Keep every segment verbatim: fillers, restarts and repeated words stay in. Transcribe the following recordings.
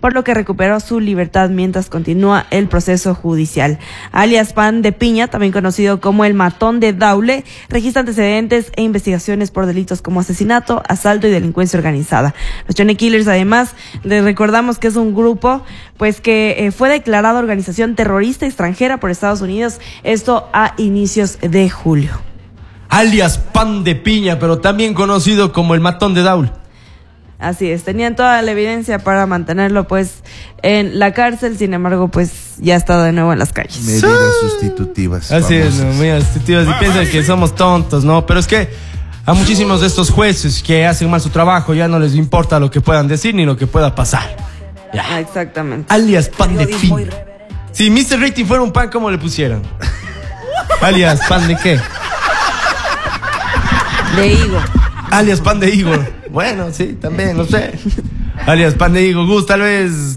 por lo que recuperó su libertad mientras continúa el proceso judicial. Alias Pan de Piña, también conocido como el Matón de Daule, registra antecedentes e investigaciones por delitos como asesinato, asalto y delincuencia organizada. Los Johnny Killers, además, les recordamos que es un grupo pues que eh, fue declarada organización terrorista extranjera por Estados Unidos, esto a inicios de julio. Alias Pan de Piña, pero también conocido como el Matón de Daule. Así es, tenían toda la evidencia para mantenerlo pues en la cárcel, sin embargo pues ya está de nuevo en las calles. Medidas sustitutivas. Así es, no, medidas sustitutivas y piensan que somos tontos, ¿no? Pero es que a muchísimos de estos jueces que hacen mal su trabajo ya no les importa lo que puedan decir ni lo que pueda pasar. Ya. Ah, exactamente. Alias Pan de Piña. Si mister Rating fuera un pan, ¿cómo le pusieran? Alias Pan de qué? De higo. Alias Pan de higo. Bueno, sí, también, no sé. Alias Pan de higo. Gus, tal vez.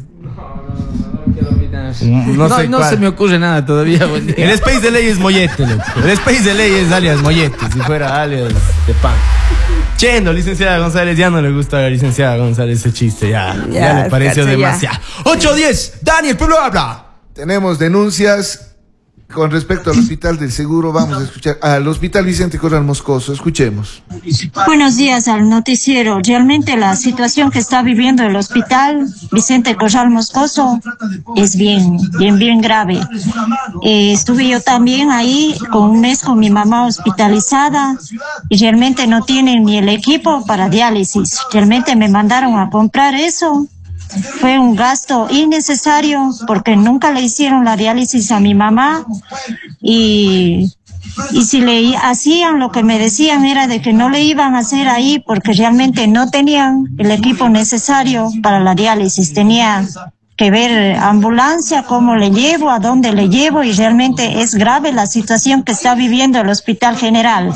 No, no, no se me ocurre nada todavía. Buen día. El Space de ley es mollete, loco. El Space de ley es alias mollete. Si fuera alias de pan. Chendo, licenciada González, ya no le gusta a la licenciada González ese chiste. Ya, ya, ya le pareció demasiado. ocho diez, Dani, el pueblo habla. Tenemos denuncias con respecto al Hospital del Seguro. Vamos a escuchar al Hospital Vicente Corral Moscoso. Escuchemos. Buenos días al noticiero. Realmente la situación que está viviendo el Hospital Vicente Corral Moscoso es bien, bien, bien grave. Eh, estuve yo también ahí con un mes con mi mamá hospitalizada y realmente no tienen ni el equipo para diálisis. Realmente me mandaron a comprar eso. Fue un gasto innecesario porque nunca le hicieron la diálisis a mi mamá y, y si le hacían, lo que me decían era de que no le iban a hacer ahí porque realmente no tenían el equipo necesario para la diálisis. Tenía que ver ambulancia, cómo le llevo, a dónde le llevo, y realmente es grave la situación que está viviendo el Hospital General.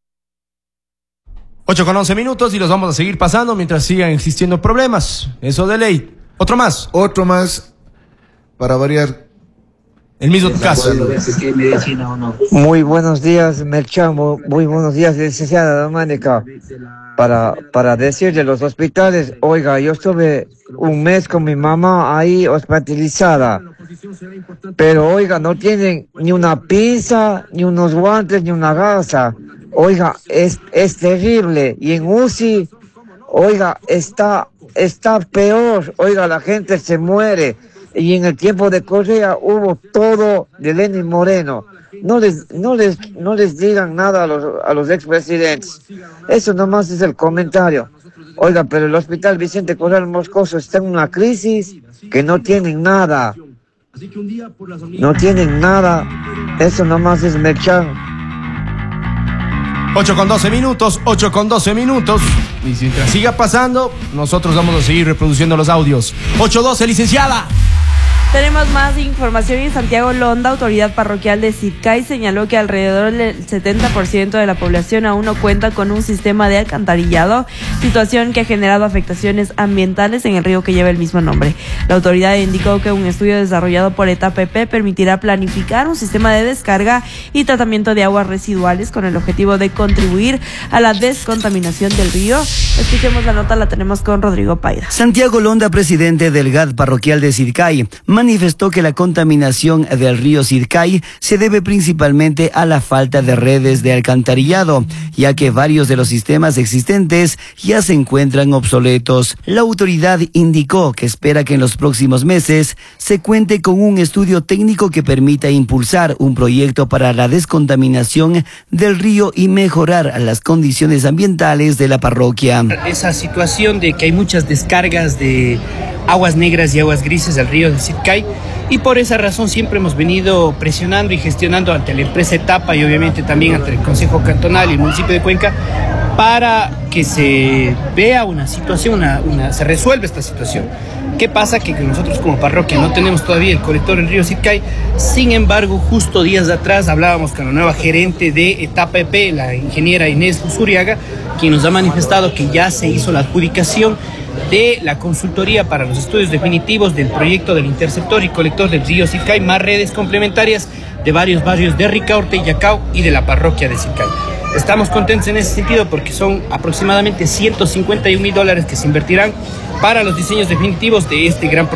ocho con once minutos y los vamos a seguir pasando mientras sigan existiendo problemas. Eso de ley. Otro más. Otro más para variar. El mismo caso. Muy buenos días, Melchamo. Muy buenos días, licenciada Dománica. Para, para decirle los hospitales, oiga, yo estuve un mes con mi mamá ahí hospitalizada. Pero, oiga, no tienen ni una pinza, ni unos guantes, ni una gasa. Oiga, es, es terrible. Y en U C I, oiga, está, está peor. Oiga, la gente se muere. Y en el tiempo de Correa hubo todo de Lenín Moreno. No les, no les, no les digan nada a los, a los expresidentes. Eso nomás es el comentario. Oiga, pero el Hospital Vicente Corral Moscoso está en una crisis que no tienen nada. No tienen nada. Eso nomás es Merchan. ocho con doce minutos, ocho con doce minutos. Y mientras siga pasando, nosotros vamos a seguir reproduciendo los audios. ocho doce, licenciada. Tenemos más información en Santiago Londa. Autoridad parroquial de Sidcay señaló que alrededor del setenta por ciento de la población aún no cuenta con un sistema de alcantarillado, situación que ha generado afectaciones ambientales en el río que lleva el mismo nombre. La autoridad indicó que un estudio desarrollado por E T A P P permitirá planificar un sistema de descarga y tratamiento de aguas residuales con el objetivo de contribuir a la descontaminación del río. Escuchemos la nota, la tenemos con Rodrigo Paida. Santiago Londa, presidente del G A D parroquial de Sidcay, manifestó que la contaminación del río Sidcay se debe principalmente a la falta de redes de alcantarillado, ya que varios de los sistemas existentes ya se encuentran obsoletos. La autoridad indicó que espera que en los próximos meses se cuente con un estudio técnico que permita impulsar un proyecto para la descontaminación del río y mejorar las condiciones ambientales de la parroquia. Esa situación de que hay muchas descargas de aguas negras y aguas grises del río de Sidcay, y por esa razón siempre hemos venido presionando y gestionando ante la empresa Etapa y obviamente también ante el Consejo Cantonal y el municipio de Cuenca para que se vea una situación, una, una, se resuelva esta situación. ¿Qué pasa? Que nosotros como parroquia no tenemos todavía el colector del río Sidcay. Sin embargo, justo días atrás hablábamos con la nueva gerente de Etapa E P, la ingeniera Inés Usuriaga, quien nos ha manifestado que ya se hizo la adjudicación de la consultoría para los estudios definitivos del proyecto del interceptor y colector del río Sidcay, más redes complementarias de varios barrios de Ricaurte, Yacao y de la parroquia de Sidcay. Estamos contentos en ese sentido porque son aproximadamente ciento cincuenta y un mil dólares que se invertirán para los diseños definitivos de este gran proyecto.